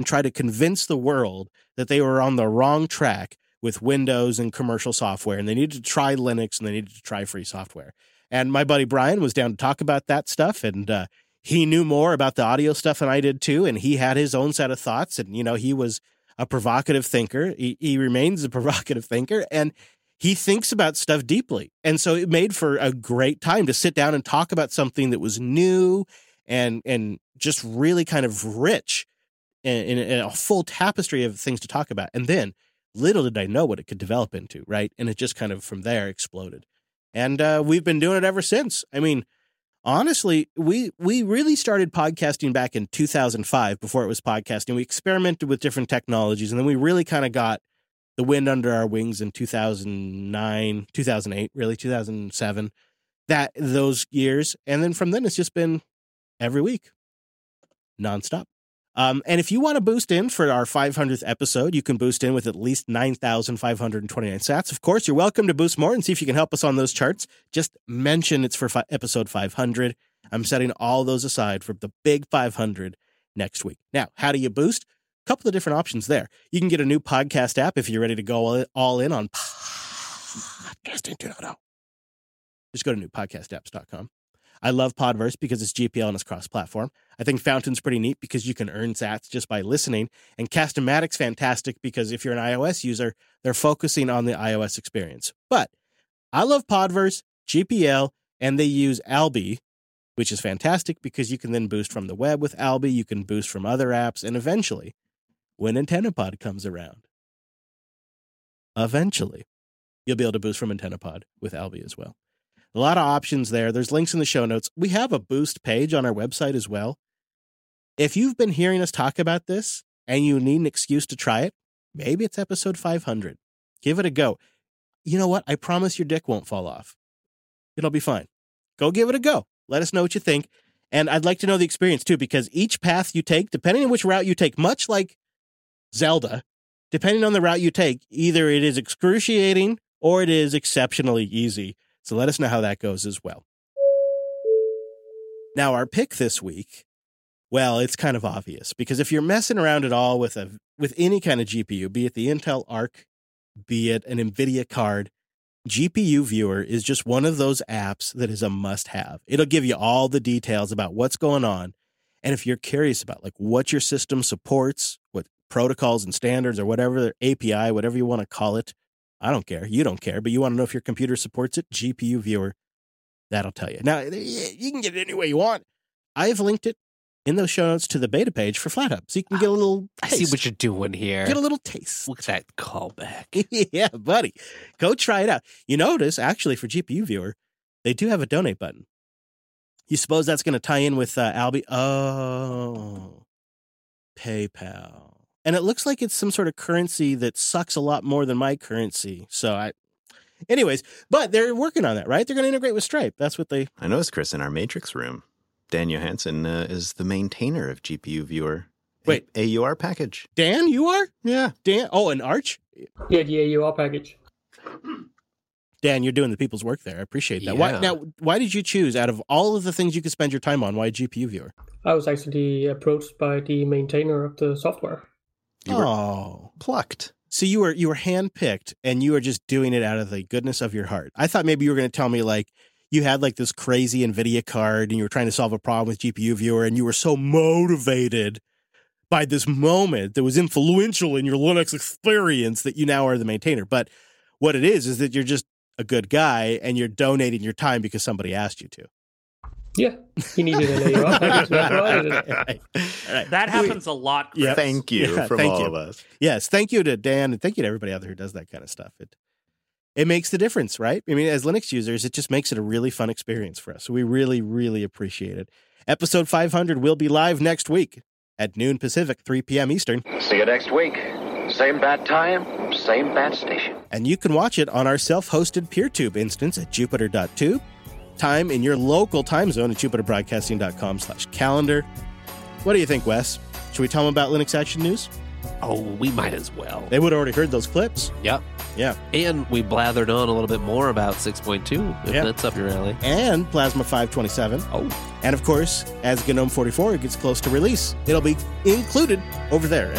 try to convince the world that they were on the wrong track with Windows and commercial software, and they needed to try Linux and they needed to try free software. And my buddy Brian was down to talk about that stuff, and he knew more about the audio stuff than I did too, and he had his own set of thoughts, and, you know, he was a provocative thinker. He remains a provocative thinker, and he thinks about stuff deeply. And so it made for a great time to sit down and talk about something that was new and just really kind of rich in a full tapestry of things to talk about. And then little did I know what it could develop into, right? And it just kind of from there exploded. And we've been doing it ever since. I mean, honestly, we really started podcasting back in 2005 before it was podcasting. We experimented with different technologies, and then we really kind of got the wind under our wings in 2009, 2008, really 2007, those years. And then from then, it's just been every week, nonstop. And if you want to boost in for our 500th episode, you can boost in with at least 9,529 sats. Of course, you're welcome to boost more and see if you can help us on those charts. Just mention it's for episode 500. I'm setting all those aside for the big 500 next week. Now, how do you boost? A couple of different options there. You can get a new podcast app if you're ready to go all in on podcasting 2.0. Just go to newpodcastapps.com. I love Podverse because it's GPL and it's cross-platform. I think Fountain's pretty neat because you can earn sats just by listening. And Cast-O-Matic's fantastic because if you're an iOS user, they're focusing on the iOS experience. But I love Podverse, GPL, and they use Alby, which is fantastic because you can then boost from the web with Alby. You can boost from other apps. And eventually, when AntennaPod comes around, eventually, you'll be able to boost from AntennaPod with Alby as well. A lot of options there. There's links in the show notes. We have a boost page on our website as well. If you've been hearing us talk about this and you need an excuse to try it, maybe it's episode 500. Give it a go. You know what? I promise your dick won't fall off. It'll be fine. Go give it a go. Let us know what you think. And I'd like to know the experience too, because each path you take, depending on which route you take, much like Zelda, depending on the route you take, either it is excruciating or it is exceptionally easy. So let us know how that goes as well. Now, our pick this week, well, it's kind of obvious because if you're messing around at all with any kind of GPU, be it the Intel Arc, be it an NVIDIA card, GPU Viewer is just one of those apps that is a must-have. It'll give you all the details about what's going on. And if you're curious about like what your system supports, what protocols and standards or whatever, API, whatever you want to call it, I don't care. You don't care, but you want to know if your computer supports it, GPU Viewer, that'll tell you. Now, you can get it any way you want. I've linked it in those show notes to the beta page for FlatHub, so you can get a little taste. I see what you're doing here. Get a little taste. Look at that callback. Yeah, buddy. Go try it out. You notice, actually, for GPU Viewer, they do have a donate button. You suppose that's going to tie in with Alby? Oh, PayPal. And it looks like it's some sort of currency that sucks a lot more than my currency. So anyways, but they're working on that, right? They're going to integrate with Stripe. That's what they... I noticed, Chris, in our Matrix room, Dan Johansson is the maintainer of GPU Viewer. Wait. AUR package. Dan, you are? Yeah. Dan? Oh, and Arch? Yeah, the AUR package. Dan, you're doing the people's work there. I appreciate that. Yeah. Why did you choose, out of all of the things you could spend your time on, why GPU Viewer? I was actually approached by the maintainer of the software. You were plucked. So you were handpicked, and you were just doing it out of the goodness of your heart. I thought maybe you were going to tell me like you had like this crazy NVIDIA card, and you were trying to solve a problem with GPU Viewer, and you were so motivated by this moment that was influential in your Linux experience that you now are the maintainer. But what it is that you're just a good guy, and you're donating your time because somebody asked you to. Yeah, he needed an AUR package. Right. That happens a lot. Chris. Yep. Thank you from all of us. Yes, thank you to Dan, and thank you to everybody out there who does that kind of stuff. It makes the difference, right? I mean, as Linux users, it just makes it a really fun experience for us. So we really, really appreciate it. Episode 500 will be live next week at noon Pacific, 3 p.m. Eastern. See you next week. Same bad time, same bad station. And you can watch it on our self-hosted PeerTube instance at jupiter.tube. Time in your local time zone at jupiterbroadcasting.com/calendar. What do you think, Wes? Should we tell them about Linux Action News? Oh, we might as well. They would have already heard those clips. Yep. Yeah. And we blathered on a little bit more about 6.2, if that's up your alley. And Plasma 527. Oh. And of course, as GNOME 44 gets close to release, it'll be included over there